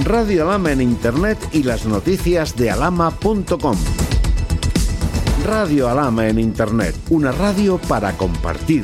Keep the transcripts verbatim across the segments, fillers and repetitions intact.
Radio Alhama en Internet y las noticias de alhama punto com. Radio Alhama en Internet, una radio para compartir.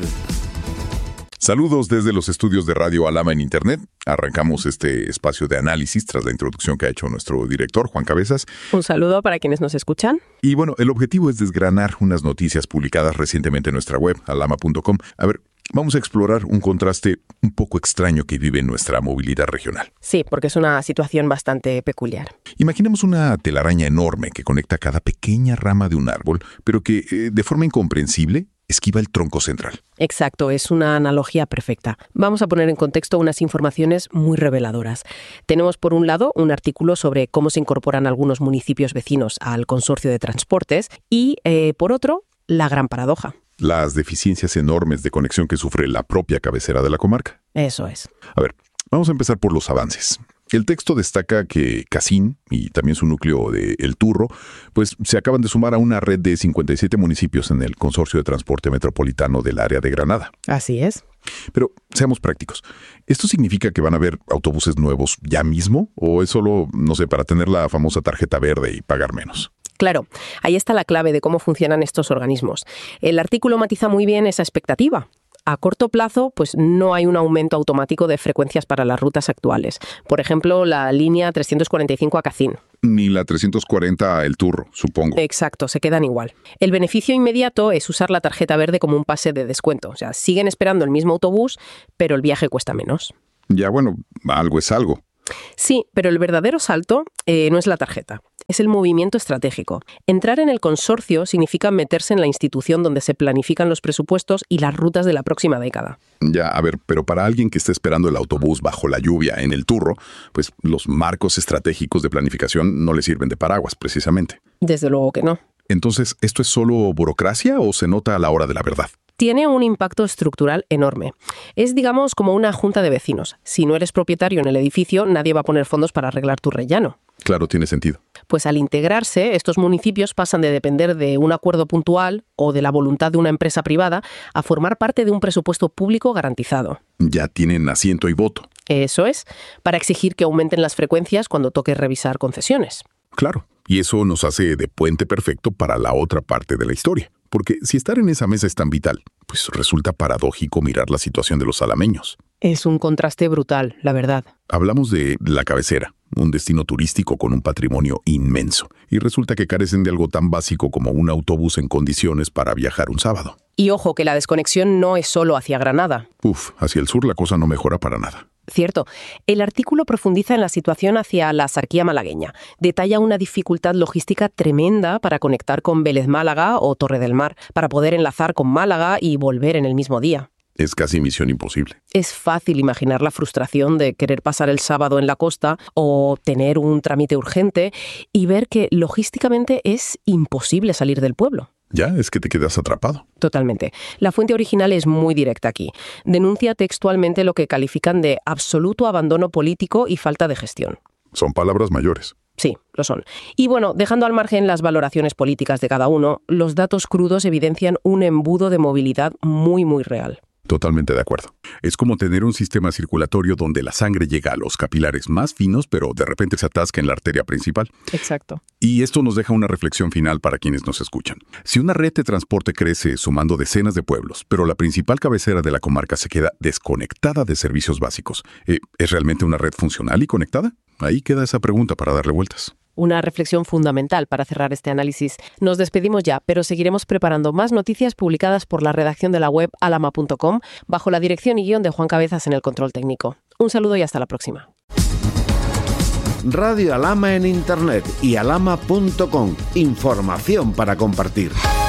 Saludos desde los estudios de Radio Alhama en Internet. Arrancamos este espacio de análisis tras la introducción que ha hecho nuestro director, Juan Cabezas. Un saludo para quienes nos escuchan. Y bueno, el objetivo es desgranar unas noticias publicadas recientemente en nuestra web, alhama punto com. A ver, vamos a explorar un contraste un poco extraño que vive en nuestra movilidad regional. Sí, porque es una situación bastante peculiar. Imaginemos una telaraña enorme que conecta cada pequeña rama de un árbol, pero que, eh, de forma incomprensible, esquiva el tronco central. Exacto, es una analogía perfecta. Vamos a poner en contexto unas informaciones muy reveladoras. Tenemos por un lado un artículo sobre cómo se incorporan algunos municipios vecinos al consorcio de transportes y, eh, por otro, la gran paradoja. Las deficiencias enormes de conexión que sufre la propia cabecera de la comarca. Eso es. A ver, vamos a empezar por los avances. El texto destaca que Cacín y también su núcleo de El Turro, pues se acaban de sumar a una red de cincuenta y siete municipios en el Consorcio de Transporte Metropolitano del área de Granada. Así es. Pero seamos prácticos. ¿Esto significa que van a haber autobuses nuevos ya mismo? ¿O es solo, no sé, para tener la famosa tarjeta verde y pagar menos? Claro, ahí está la clave de cómo funcionan estos organismos. El artículo matiza muy bien esa expectativa. A corto plazo, pues no hay un aumento automático de frecuencias para las rutas actuales. Por ejemplo, la línea trescientos cuarenta y cinco a Cacín. Ni la trescientos cuarenta a El Turro, supongo. Exacto, se quedan igual. El beneficio inmediato es usar la tarjeta verde como un pase de descuento. O sea, siguen esperando el mismo autobús, pero el viaje cuesta menos. Ya, bueno, algo es algo. Sí, pero el verdadero salto eh, no es la tarjeta, es el movimiento estratégico. Entrar en el consorcio significa meterse en la institución donde se planifican los presupuestos y las rutas de la próxima década. Ya, a ver, pero para alguien que está esperando el autobús bajo la lluvia en El Turro, pues los marcos estratégicos de planificación no le sirven de paraguas, precisamente. Desde luego que no. Entonces, ¿esto es solo burocracia o se nota a la hora de la verdad? Tiene un impacto estructural enorme. Es, digamos, como una junta de vecinos. Si no eres propietario en el edificio, nadie va a poner fondos para arreglar tu rellano. Claro, tiene sentido. Pues al integrarse, estos municipios pasan de depender de un acuerdo puntual o de la voluntad de una empresa privada a formar parte de un presupuesto público garantizado. Ya tienen asiento y voto. Eso es, para exigir que aumenten las frecuencias cuando toque revisar concesiones. Claro, y eso nos hace de puente perfecto para la otra parte de la historia. Porque si estar en esa mesa es tan vital, pues resulta paradójico mirar la situación de los alameños. Es un contraste brutal, la verdad. Hablamos de La Cabecera, un destino turístico con un patrimonio inmenso, y resulta que carecen de algo tan básico como un autobús en condiciones para viajar un sábado. Y ojo, que la desconexión no es solo hacia Granada. Uf, hacia el sur la cosa no mejora para nada. Cierto. El artículo profundiza en la situación hacia la Sarquía malagueña. Detalla una dificultad logística tremenda para conectar con Vélez Málaga o Torre del Mar, para poder enlazar con Málaga y volver en el mismo día. Es casi misión imposible. Es fácil imaginar la frustración de querer pasar el sábado en la costa o tener un trámite urgente y ver que logísticamente es imposible salir del pueblo. Ya, es que te quedas atrapado. Totalmente. La fuente original es muy directa aquí. Denuncia textualmente lo que califican de absoluto abandono político y falta de gestión. Son palabras mayores. Sí, lo son. Y bueno, dejando al margen las valoraciones políticas de cada uno, los datos crudos evidencian un embudo de movilidad muy, muy real. Totalmente de acuerdo. Es como tener un sistema circulatorio donde la sangre llega a los capilares más finos, pero de repente se atasca en la arteria principal. Exacto. Y esto nos deja una reflexión final para quienes nos escuchan. Si una red de transporte crece sumando decenas de pueblos, pero la principal cabecera de la comarca se queda desconectada de servicios básicos, eh, ¿es realmente una red funcional y conectada? Ahí queda esa pregunta para darle vueltas. Una reflexión fundamental para cerrar este análisis. Nos despedimos ya, pero seguiremos preparando más noticias publicadas por la redacción de la web alhama punto com bajo la dirección y guión de Juan Cabezas en el control técnico. Un saludo y hasta la próxima. Radio Alhama en Internet y alhama punto com. Información para compartir.